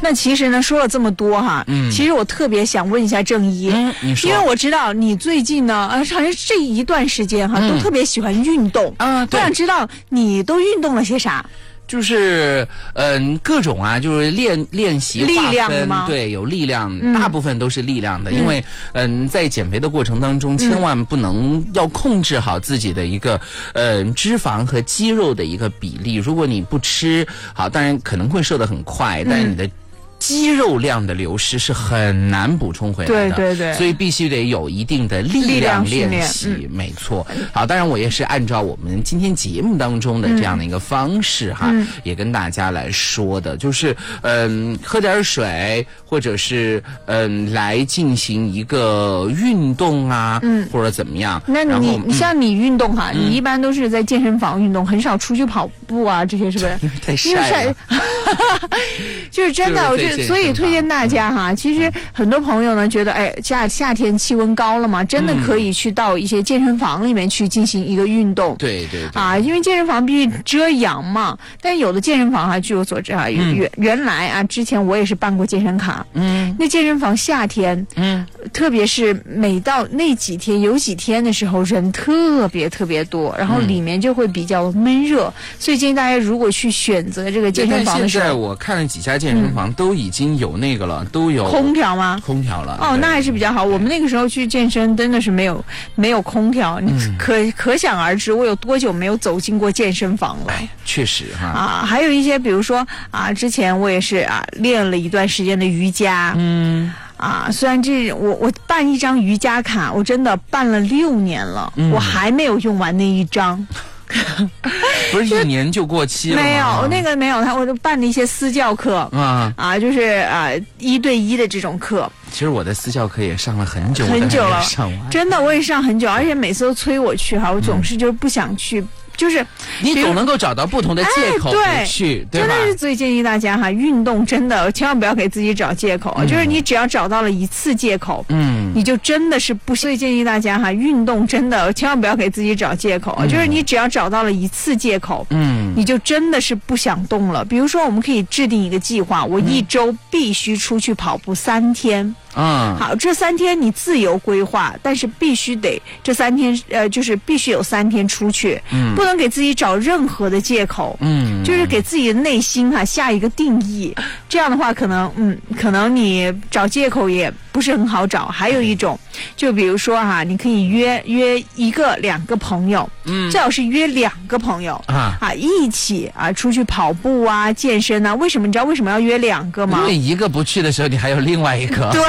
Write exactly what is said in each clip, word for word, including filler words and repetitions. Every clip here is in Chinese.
那其实呢，说了这么多哈，嗯，其实我特别想问一下郑一， 嗯，你说， 因为我知道你最近呢，呃，好像这一段时间哈，嗯、都特别喜欢运动啊。 我想知道你都运动了些啥？ 就是嗯，各种啊，就是练练习力量吗？ 对，有力量，嗯、大部分都是力量的。嗯、因为嗯，在减肥的过程当中，千万不能要控制好自己的一个呃脂肪和肌肉的一个比例。如果你不吃好，当然可能会瘦得很快，但是你的肌肉量的流失是很难补充回来的， 对对对， 所以必须得有一定的力量练习，嗯、没错。好，当然我也是按照我们今天节目当中的这样的一个方式哈，嗯、也跟大家来说的，就是嗯，喝点水，或者是嗯，来进行一个运动啊，嗯，或者怎么样。 那你你像你运动哈，嗯、你一般都是在健身房运动，很少出去跑步啊，这些是不是？ 因为太晒了， 就是真的，我就。所以推荐大家哈，其实很多朋友呢觉得，哎，夏夏天气温高了嘛，真的可以去到一些健身房里面去进行一个运动。 对对对。 啊，因为健身房必须遮阳嘛，但有的健身房哈，据我所知啊，原、嗯、原来啊，之前我也是办过健身卡。嗯。那健身房夏天，嗯，特别是每到那几天有几天的时候，人特别特别多，然后里面就会比较闷热，嗯、所以建议大家如果去选择这个健身房的时候， 现在我看了几家健身房、嗯、都已经有那个了，都有空调吗？ 空调了。 哦，那还是比较好。我们那个时候去健身真的是没有没有空调，你可、嗯、可想而知我有多久没有走进过健身房了。 哎，确实哈。 啊，还有一些比如说啊，之前我也是啊练了一段时间的瑜伽。嗯。啊，虽然这我我办一张瑜伽卡，我真的办了六年了，嗯、我还没有用完那一张。 不是一年就过期了吗？ 没有，那个没有，他我就办了一些私教课啊啊，就是啊一对一的这种课。 其实我的私教课也上了很久很久了， 上完真的我也上很久，而且每次都催我去哈，我总是就是不想去。嗯就是你总能够找到不同的借口不去， 哎、对，对吧？真的是最建议大家哈，运动真的千万不要给自己找借口，嗯、就是你只要找到了一次借口，嗯，你就真的是不。所以建议大家哈，运动真的千万不要给自己找借口，嗯、就是你只要找到了一次借口，嗯，你就真的是不想动了。比如说，我们可以制定一个计划，我一周必须出去跑步三天。嗯，好，这三天你自由规划，但是必须得这三天，呃，就是必须有三天出去，嗯，不能给自己找任何的借口，嗯，就是给自己的内心哈、啊、下一个定义，这样的话，可能，嗯，可能你找借口也不是很好找。还有一种，就比如说哈、啊，你可以约约一个两个朋友，嗯，最好是约两个朋友啊啊一起啊出去跑步啊、健身啊。为什么你知道为什么要约两个吗？ 因为一个不去的时候，你还有另外一个。 对。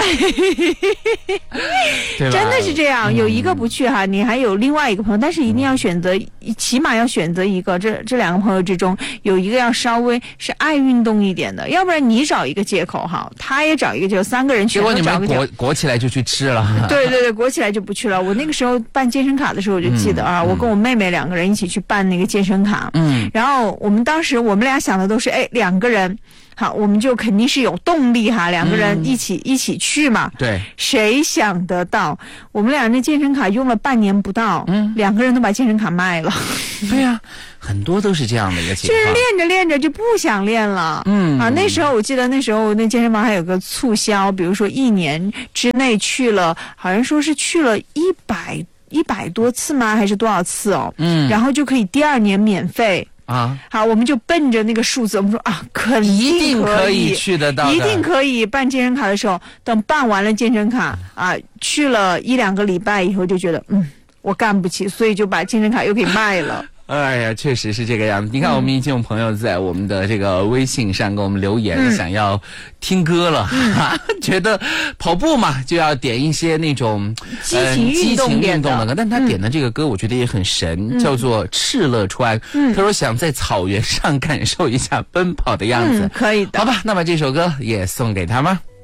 真的是这样，有一个不去哈，你还有另外一个朋友，但是一定要选择，起码要选择一个。这这两个朋友之中，有一个要稍微是爱运动一点的，要不然你找一个借口哈，他也找一个借口，三个人全都找个借口。 结果你们裹裹起来就去吃了。 对对对，裹起来就不去了。我那个时候办健身卡的时候，我就记得啊，嗯、我跟我妹妹两个人一起去办那个健身卡，嗯，然后我们当时我们俩想的都是，哎，两个人。好，我们就肯定是有动力哈，两个人一起、嗯、一起去嘛。对，谁想得到，我们俩那健身卡用了半年不到，嗯，两个人都把健身卡卖了。 对呀、啊，很多都是这样的一个情况。 就是练着练着就不想练了。嗯啊，那时候我记得那时候那健身房还有个促销，比如说一年之内去了，好像说是去了一百一百多次吗？还是多少次哦？嗯，然后就可以第二年免费。啊，好，我们就奔着那个数字，我们说啊，肯定一定可以去得到， 一定可以办健身卡的时候，等办完了健身卡啊，去了一两个礼拜以后，就觉得嗯，我干不起，所以就把健身卡又给卖了。 哎呀，确实是这个样子。你看，我们已经有朋友在我们的这个微信上给我们留言，嗯、想要听歌了，嗯、觉得跑步嘛就要点一些那种激情运动、 呃、运动的歌。但他点的这个歌，我觉得也很神，嗯、叫做《敕勒川》。嗯、他说想在草原上感受一下奔跑的样子， 嗯、可以的。 好吧，那么这首歌也送给他吗？